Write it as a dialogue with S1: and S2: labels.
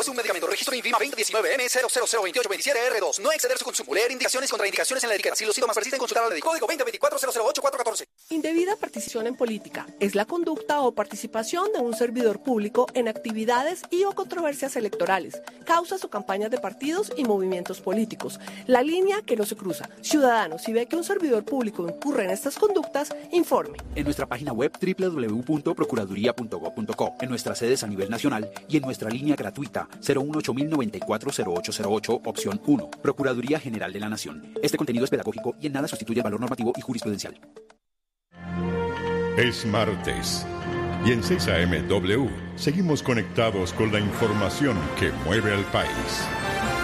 S1: un medicamento. Registro INVIMA 2019M000287R2. No exceder su consumo. Leer indicaciones y contraindicaciones en la etiqueta. Si los síntomas persisten, consultar al médico. Código 2024-008-414.
S2: Indebida participación en política es la conducta o participación de un servidor público en actividades y o controversias electorales, causas o campañas de partidos y movimientos políticos. La línea que no se cruza. Ciudadanos, si ve que un servidor público incurre en estas conductas, informe.
S3: En nuestra página web www.procuraduría.gov.co, en nuestras sedes a nivel nacional y en nuestra línea gratuita 018-094-0808, opción 1. Procuraduría General de la Nación. Este contenido es pedagógico y en nada sustituye el valor normativo y jurisprudencial.
S4: Es martes y en 6 AM W seguimos conectados con la información que mueve al país.